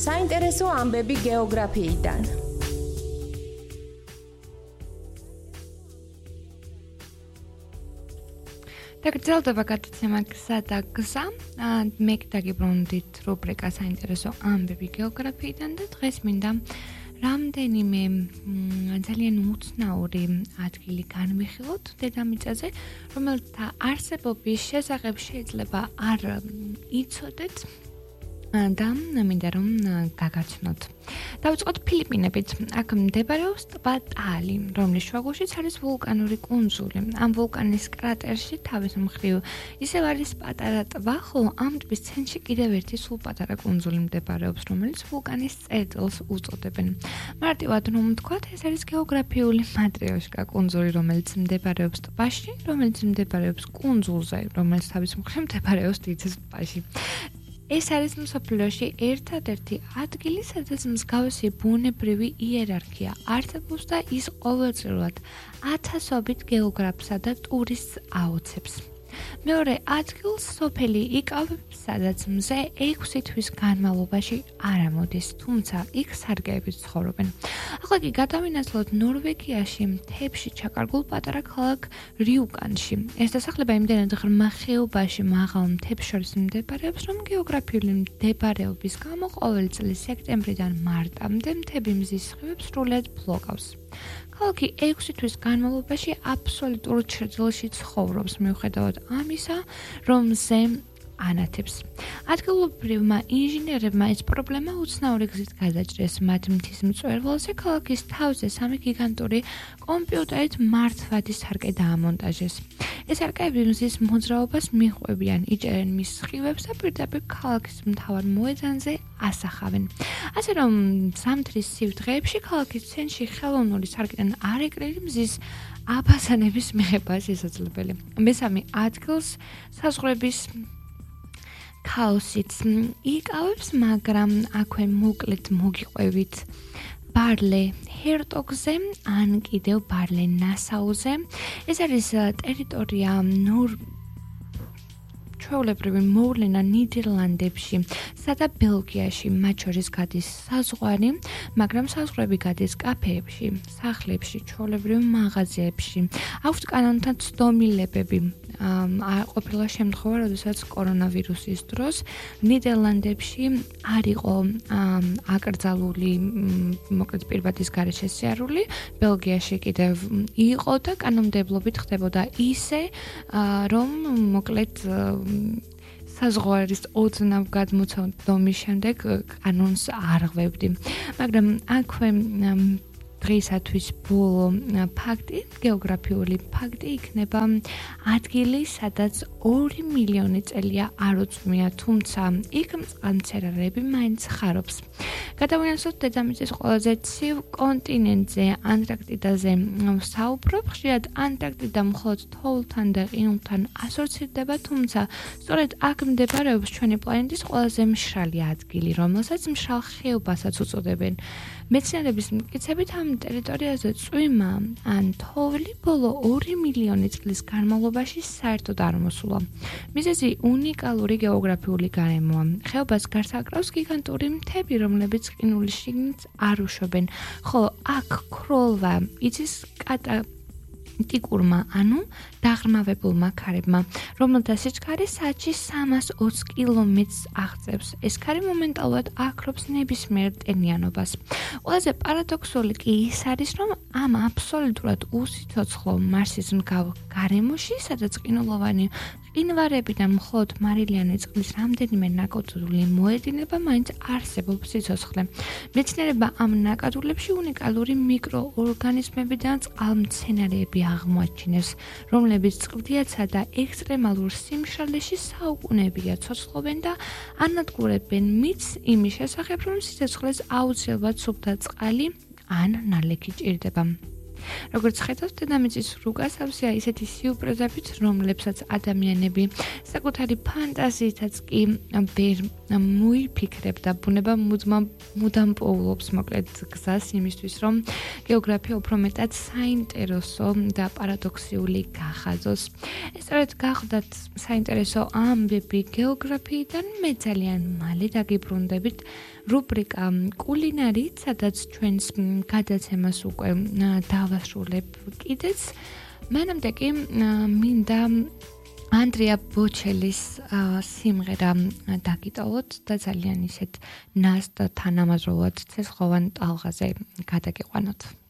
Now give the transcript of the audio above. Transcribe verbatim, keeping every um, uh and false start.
საინტერესო ამბები გეოგრაფიიდან. დაგრძელდება გადაცემა გზა და გზა. მე დაგიბრუნდით რუბრიკა საინტერესო ამბები გეოგრაფიიდან და დღეს მინდა რამდენიმე ძალიან უცნაური ადგილი განვიხილოთ დედამიწაზე, რომელთა არსებობის შესახებ შეიძლება არ იცოდეთ და მინდა რომ გაგაცნოთ. დავიწყოთ ფილიპინებით. აქ მდებარეობს ტბა ტალი, რომლის შუაგულშიც არის ვულკანური კუნძული. ამ ვულკანის კრატერში თავის მხრივ ისევ არის პატარა ტბა, ხოლო ამ ტბის ცენტრში კიდევ ერთი სულ პატარა კუნძული მდებარეობს, რომელიც ვულკანის წერტილს უწოდებენ. მარტივად რომ ვთქვათ, ეს არის გეოგრაფიული მატრიოშკა კუნძული, რომელიც მდებარეობს ტბაში, რომელიც მდებარეობს კუნძულზე, რომელიც თავის მხრივ მდებარეობს დიდ ტბაში. ეს არის მსოფლიოში ერთადერთი ადგილი, სადაც მსგავსი ბუნებრივი იერარქია არსებობს და ის ყოველწლიურად ათასობით გეოგრაფსა და ტურისტს აოცებს. მეორე ადგილს სოფელი იკავებს, სადაც მზე ექვსი თვის განმავლობაში არ ამოდის, თუმცა იქ სარგეები ცხოვრობენ. ახლა კი გადავინაცვლოთ ნორვეგიაში, მთებში ჩაკარგულ პატარა ქალაქ რიუკანში. ეს დასახლება იმდენად ღრმა ხეობაში მაღალ მთებს შორის მდებარეობს, რომ გეოგრაფიული მდებარეობის გამო ყოველი წლის სექტემბრიდან მარტამდე მთები მზის სხივებს სრულად ფლოგავს. ქალაქი ექვსი თვის განმავლობაში აბსოლუტურ ჩრდილში ცხოვრობს, მიუხედავად ამისა, რომ მზე ანათებს. ადგილობრივმა ინჟინერებმა ეს პრობლემა უცნაური გზით გადაჭრეს. მათ მთის მწვერვალზე ქალაქის თავზე სამი გიგანტური კომპიუტერით მართვადი სარკე დაამონტაჟეს. ეს სარკეები მზის მოძრაობას მიჰყვებიან, იჭერენ მის სხივებს და პირდაპირ ქალაქის მთავარ მოედანზე ასახავენ. ასე რომ ზამთრის სივ დღეებში ქალაქის ცენტრში ხელოვნური სარკიდან არ ეკრილი მზის აბაზანების მიღება შესაძლებელი. მესამე ადგილს საზღვრების ქაოსიც იკავებს, მაგრამ აქვე მოკლედ მოგიყვებით ბარლე ჰერტოგზე ან კიდევ ბარლე ნასაუზე. ეს არის ტერიტორია ნორ ჩვეულებრივი მოვლენა ნიდერლანდებში და ბელგიაში, მათ შორის გადის საზღვარი, მაგრამ საზღვრები გადის კაფეებში, სახლებში, ჩვეულებრივ მაღაზიებში. აქვთ კანონთან ცდომილებები. ყოფილა შემთხვევა, როდესაც კორონავირუსის დროს ნიდერლანდებში არ იყო აკრძალული მოკლედ პირბადის გარეშე სიარული, ბელგიაში კიდევ იყო და კანონმდებლობით ხდებოდა ისე, რომ მოკლედ საზღვარის ოდნავ გადმოცემის შემდეგ კანონს არ ღვევდი. მაგრამ აქვე დღეისათვის ბოლო ფაქტი, გეოგრაფიული ფაქტი იქნება ადგილი, სადაც ორი მილიონი წელია არ უწვიმია, თუმცა იქ მწყალმცენარეები მაინც ხარობს. გადავინაცვლოთ დედამიწის ყველაზე ცივ კონტინენტზე, ანტარქტიდაზე ვსაუბრობ. ხშირად ანტარქტიდა მხოლოდ თოვლთან და ყინულთან ასოცირდება, თუმცა სწორედ აქ მდებარეობს ჩვენი პლანეტის ყველაზე მშრალი ადგილი, რომელსაც მშრალ ხეობასაც უწოდებენ. მეცნიერების მტკიცებით ამ ტერიტორიაზე წვიმა ან თოვლი ბოლო ორი მილიონი წლის განმავლობაში საერთოდ არ მოსულა. მიზეზი უნიკალური გეოგრაფიული გარემოა. ხეობას გარს აკრავს გიგანტური მთები, რომლებიც ყინულის შიგნით არ უშვებენ, ხოლო აქ ქროლვა იცის კატა ტიკურმა, ანუ დაღრმავებულმა ქარებმა, რომელთა სიჩქარე საათში სამას ოცი კილომეტრს აღწევს. ეს ქარი მომენტალურად აქრობს ნებისმიერ ტენიანობას. ყველაზე პარადოქსული კი ის არის, რომ ამ აბსოლუტურად უსიცოცხლო მარსის მსგავ გარემოში, სადაც ყინულოვანი მყინვარები და მხოლოდ მარილიანი წყლის რამდენიმე ნაკადული მოედინება, მაინც არსებობს სიცოცხლე. მეცნიერება ამ ნაკადულებში უნიკალური მიკროორგანიზმები და წყალმცენარეები აღმოაჩინეს, რომლებიც წყლდიაცა და ექსტრემალურ სიმშრალეში საუკუნეებია ცოცხლობენ და ანადგურებენ მითს იმის შესახებ, რომ სიცოცხლეს აუცილებლად სუფთა წყალი ან ნალექი ჭირდება. როგორც ხედავთ, დედამიწის რუკასავსეა ისეთი სიუპრეზებით, რომლებსაც ადამიანები საკუთარი ფანტაზიითაც კი ვერ მოიფიქრებდა. ბუნება მუდამ პოულობს მოკლედ გზას იმისთვის, რომ გეოგრაფია უფრო მეტად საინტერესო და პარადოქსიული გახადოს. ესწორედ გახდათ საინტერესო ამბები გეოგრაფიიდან, მე ძალიან მალე დაგიბრუნდებით რუბრიკა კულინარით, სადაც ჩვენს გადაცემას უკვე დავასრულებ კიდეც. მანამდე კი მინდა ანდრია ბოჩელის სიმღერა დაგიტოვოთ და ძალიან ისეთ ნას და თანამედროვედ ცეცხლოვან ტალღაზე გადაგიყვანოთ.